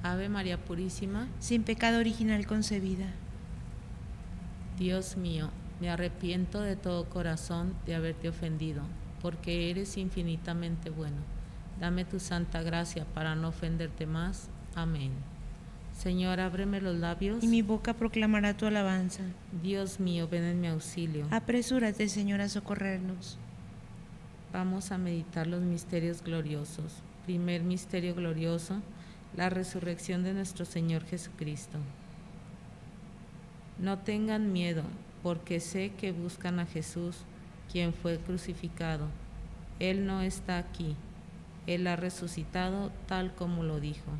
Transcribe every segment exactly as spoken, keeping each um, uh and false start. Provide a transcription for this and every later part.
Ave María Purísima, sin pecado original concebida. Dios mío, me arrepiento de todo corazón de haberte ofendido, porque eres infinitamente bueno. Dame tu santa gracia para no ofenderte más. Amén. Señor, ábreme los labios, y mi boca proclamará tu alabanza. Dios mío, ven en mi auxilio. Apresúrate, Señor, a socorrernos. Vamos a meditar los misterios gloriosos. Primer misterio glorioso, la resurrección de nuestro Señor Jesucristo. No tengan miedo, porque sé que buscan a Jesús, quien fue crucificado. Él no está aquí. Él ha resucitado tal como lo dijo.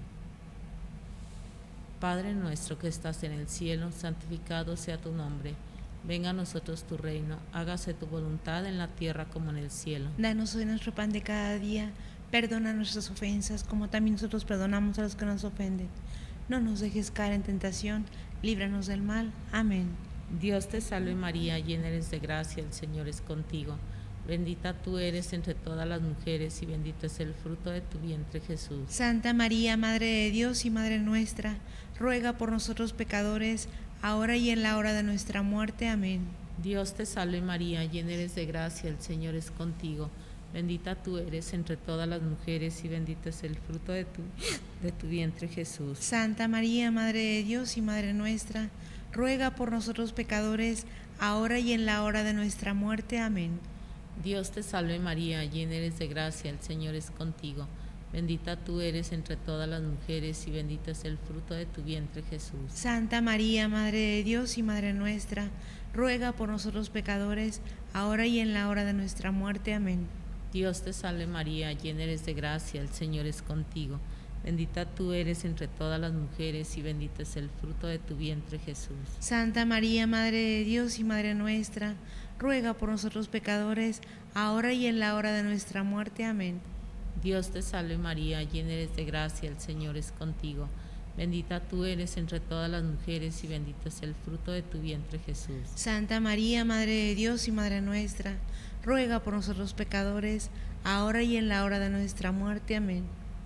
Padre nuestro que estás en el cielo, santificado sea tu nombre. Venga a nosotros tu reino, hágase tu voluntad en la tierra como en el cielo. Danos hoy nuestro pan de cada día, perdona nuestras ofensas, como también nosotros perdonamos a los que nos ofenden. No nos dejes caer en tentación, líbranos del mal. Amén. Dios te salve María, llena eres de gracia, el Señor es contigo. Bendita tú eres entre todas las mujeres y bendito es el fruto de tu vientre, Jesús. Santa María, Madre de Dios y Madre nuestra, ruega por nosotros pecadores, ahora y en la hora de nuestra muerte. Amén. Dios te salve María, llena eres de gracia, el Señor es contigo. Bendita tú eres entre todas las mujeres y bendito es el fruto de tu, de tu vientre, Jesús. Santa María, Madre de Dios y Madre nuestra, ruega por nosotros pecadores, ahora y en la hora de nuestra muerte. Amén. Dios te salve María, llena eres de gracia, el Señor es contigo. Bendita tú eres entre todas las mujeres y bendito es el fruto de tu vientre, Jesús. Santa María, Madre de Dios y Madre nuestra, ruega por nosotros pecadores, ahora y en la hora de nuestra muerte. Amén. Dios te salve María, llena eres de gracia, el Señor es contigo. Bendita tú eres entre todas las mujeres y bendito es el fruto de tu vientre, Jesús. Santa María, Madre de Dios y Madre nuestra, ruega por nosotros pecadores, ahora y en la hora de nuestra muerte. Amén. Dios te salve María, llena eres de gracia, el Señor es contigo. Bendita tú eres entre todas las mujeres y bendito es el fruto de tu vientre, Jesús. Santa María, Madre de Dios y Madre nuestra, ruega por nosotros pecadores, ahora y en la hora de nuestra muerte. Amén.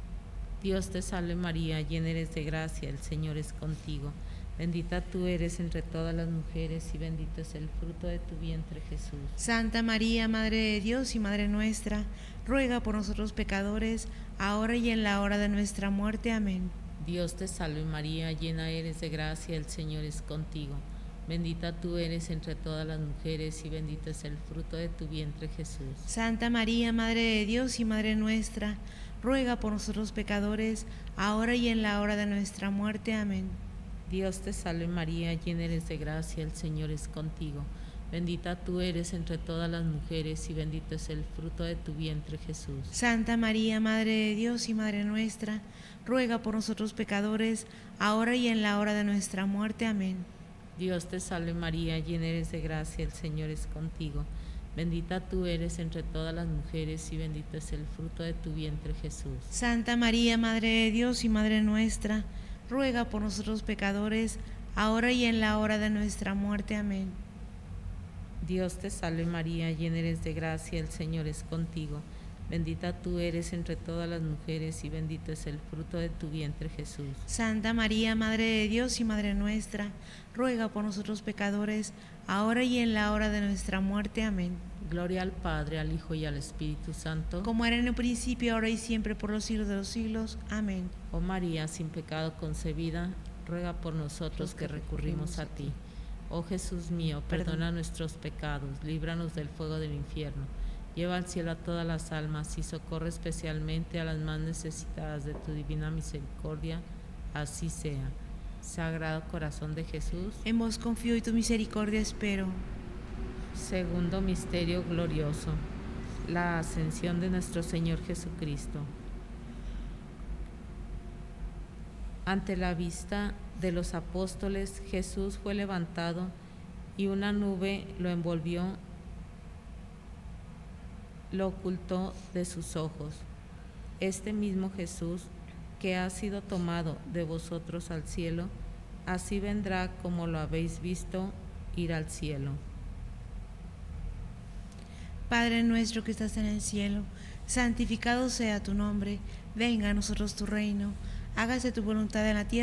Dios te salve María, llena eres de gracia, el Señor es contigo. Bendita tú eres entre todas las mujeres y bendito es el fruto de tu vientre, Jesús. Santa María, Madre de Dios y Madre nuestra, ruega por nosotros pecadores, ahora y en la hora de nuestra muerte. Amén. Dios te salve María, llena eres de gracia, el Señor es contigo. Bendita tú eres entre todas las mujeres y bendito es el fruto de tu vientre, Jesús. Santa María, Madre de Dios y Madre nuestra, ruega por nosotros pecadores, ahora y en la hora de nuestra muerte. Amén. Dios te salve María, llena eres de gracia, el Señor es contigo. Bendita tú eres entre todas las mujeres y bendito es el fruto de tu vientre, Jesús. Santa María, Madre de Dios y Madre nuestra, ruega por nosotros pecadores, ahora y en la hora de nuestra muerte. Amén. Dios te salve María, llena eres de gracia, el Señor es contigo. Bendita tú eres entre todas las mujeres y bendito es el fruto de tu vientre, Jesús. Santa María, Madre de Dios y Madre nuestra, ruega por nosotros pecadores, ahora y en la hora de nuestra muerte. Amén. Dios te salve María, llena eres de gracia, el Señor es contigo. Bendita tú eres entre todas las mujeres y bendito es el fruto de tu vientre, Jesús. Santa María, Madre de Dios y Madre nuestra, ruega por nosotros pecadores, ahora y en la hora de nuestra muerte. Amén. Gloria al Padre, al Hijo y al Espíritu Santo. Como era en el principio, ahora y siempre, por los siglos de los siglos. Amén. Oh María, sin pecado concebida, ruega por nosotros que recurrimos a ti. Oh Jesús mío, perdona nuestros pecados, líbranos del fuego del infierno. Lleva al cielo a todas las almas y socorre especialmente a las más necesitadas de tu divina misericordia. Así sea. Sagrado Corazón de Jesús, En vos confío y tu misericordia espero. segundo misterio glorioso, la ascensión de nuestro Señor Jesucristo. Ante la vista de los apóstoles, Jesús fue levantado y una nube lo envolvió, lo ocultó de sus ojos. Este mismo Jesús, que ha sido tomado de vosotros al cielo, así vendrá como lo habéis visto ir al cielo. Padre nuestro que estás en el cielo, santificado sea tu nombre, venga a nosotros tu reino, hágase tu voluntad en la tierra